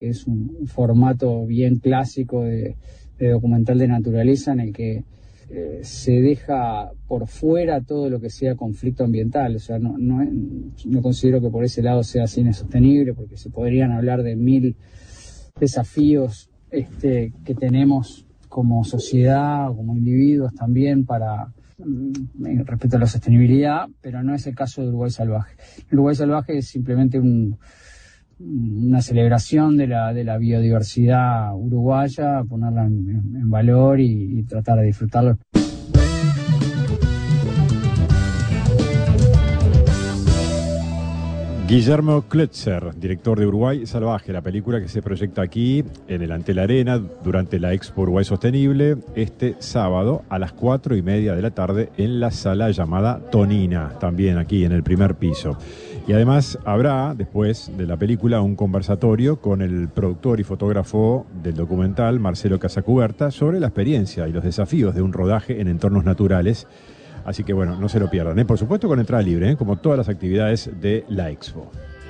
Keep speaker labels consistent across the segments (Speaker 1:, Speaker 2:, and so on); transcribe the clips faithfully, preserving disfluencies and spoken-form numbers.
Speaker 1: Es un, un formato bien clásico de, de documental de naturaleza en el que eh, se deja por fuera todo lo que sea conflicto ambiental. O sea, no, no, no considero que por ese lado sea cine sostenible, porque se podrían hablar de mil desafíos este, que tenemos como sociedad o como individuos también para respecto a la sostenibilidad, pero no es el caso de Uruguay Salvaje. Uruguay Salvaje es simplemente un, una celebración de la, de la biodiversidad uruguaya, ponerla en, en valor y, y tratar de disfrutarlo.
Speaker 2: Guillermo Klötzer, director de Uruguay Salvaje, la película que se proyecta aquí en el Antel Arena durante la Expo Uruguay Sostenible este sábado a las cuatro y media de la tarde en la sala llamada Tonina, también aquí en el primer piso. Y además habrá, después de la película, un conversatorio con el productor y fotógrafo del documental, Marcelo Casacuberta, sobre la experiencia y los desafíos de un rodaje en entornos naturales. Así que bueno, no se lo pierdan, ¿eh? Por supuesto con entrada libre, ¿eh? Como todas las actividades de la Expo.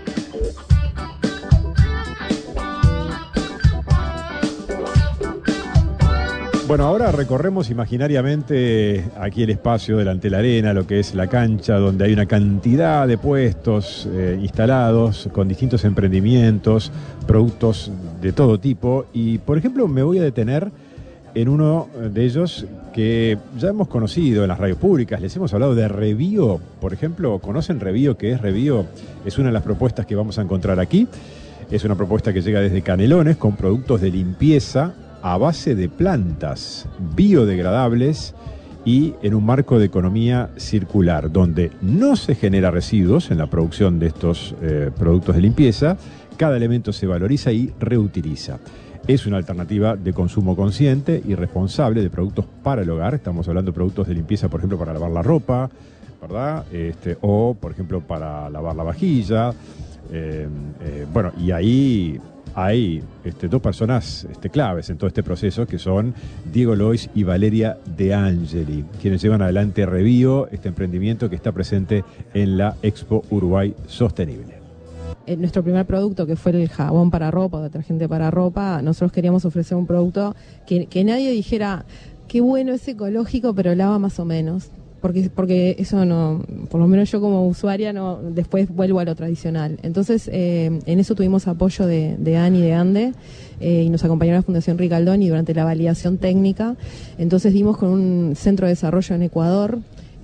Speaker 2: Bueno, ahora recorremos imaginariamente aquí el espacio delante de la arena, lo que es la cancha, donde hay una cantidad de puestos eh, instalados con distintos emprendimientos, productos de todo tipo. Y, por ejemplo, me voy a detener en uno de ellos que ya hemos conocido en las radios públicas. Les hemos hablado de Revio, por ejemplo. ¿Conocen Revio? ¿Qué es Revio? Es una de las propuestas que vamos a encontrar aquí. Es una propuesta que llega desde Canelones con productos de limpieza a base de plantas biodegradables y en un marco de economía circular, donde no se genera residuos en la producción de estos eh, productos de limpieza. Cada elemento se valoriza y reutiliza. Es una alternativa de consumo consciente y responsable de productos para el hogar. Estamos hablando de productos de limpieza, por ejemplo, para lavar la ropa, ¿verdad? Este, o, por ejemplo, para lavar la vajilla. Eh, eh, bueno, y ahí hay este, dos personas este, claves en todo este proceso, que son Diego Lois y Valeria De Angeli, quienes llevan adelante Revio, este emprendimiento que está presente en la Expo Uruguay Sostenible.
Speaker 3: En nuestro primer producto, que fue el jabón para ropa, o detergente para ropa, nosotros queríamos ofrecer un producto que, que nadie dijera, qué bueno, es ecológico, pero lava más o menos. Porque, porque eso no, por lo menos yo como usuaria, no, después vuelvo a lo tradicional. Entonces, eh, en eso tuvimos apoyo de, de Ani y de Ande, eh, y nos acompañó la Fundación Ricaldoni durante la validación técnica. Entonces dimos con un centro de desarrollo en Ecuador,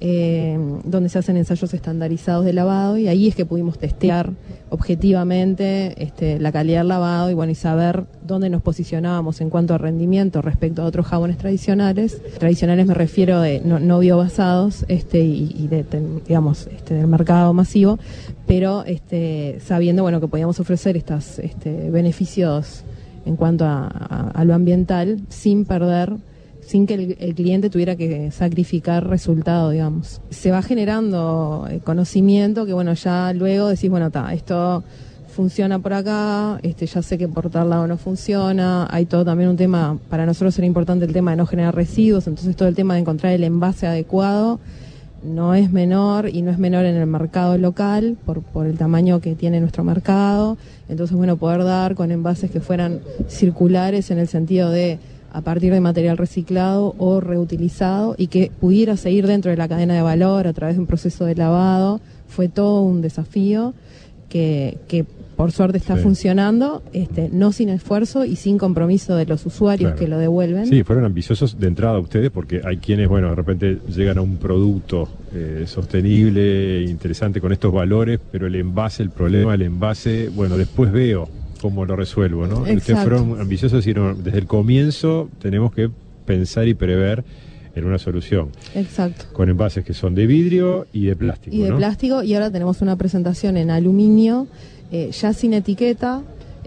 Speaker 3: Eh, donde se hacen ensayos estandarizados de lavado, y ahí es que pudimos testear objetivamente este, la calidad del lavado y bueno y saber dónde nos posicionábamos en cuanto a rendimiento respecto a otros jabones tradicionales. Tradicionales me refiero de no, no biobasados este, y, y de, digamos, este, del mercado masivo, pero este, sabiendo bueno que podíamos ofrecer estos este, beneficios en cuanto a, a, a lo ambiental sin perder, sin que el, el cliente tuviera que sacrificar resultado, digamos. Se va generando conocimiento que, bueno, ya luego decís, bueno, está, esto funciona por acá, este, ya sé que por tal lado no funciona. Hay todo también un tema, para nosotros era importante el tema de no generar residuos, entonces todo el tema de encontrar el envase adecuado no es menor, y no es menor en el mercado local por, por el tamaño que tiene nuestro mercado. Entonces, bueno, poder dar con envases que fueran circulares en el sentido de a partir de material reciclado o reutilizado y que pudiera seguir dentro de la cadena de valor a través de un proceso de lavado, fue todo un desafío que, que por suerte está sí. funcionando, este, no sin esfuerzo y sin compromiso de los usuarios claro. que lo devuelven.
Speaker 2: Sí, fueron ambiciosos de entrada ustedes, porque hay quienes, bueno, de repente llegan a un producto eh, sostenible, interesante con estos valores, pero el envase, el problema, el envase, bueno, después veo cómo lo resuelvo, ¿no? Exacto. Ustedes fueron ambiciosos y no, desde el comienzo tenemos que pensar y prever en una solución.
Speaker 3: Exacto.
Speaker 2: Con envases que son de vidrio y de plástico,
Speaker 3: Y de
Speaker 2: ¿no?
Speaker 3: plástico, y ahora tenemos una presentación en aluminio, eh, ya sin etiqueta,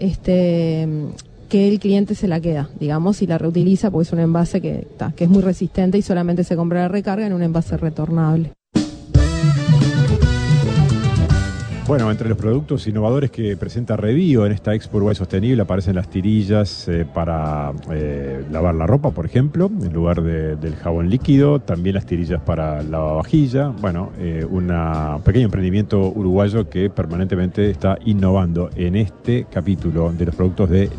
Speaker 3: este que el cliente se la queda, digamos, y la reutiliza, porque es un envase que, ta, que es muy resistente y solamente se compra la recarga en un envase retornable.
Speaker 2: Bueno, entre los productos innovadores que presenta Revio en esta Expo Uruguay Sostenible aparecen las tirillas eh, para eh, lavar la ropa, por ejemplo, en lugar de, del jabón líquido, también las tirillas para lavavajilla. Bueno, eh, un pequeño emprendimiento uruguayo que permanentemente está innovando en este capítulo de los productos de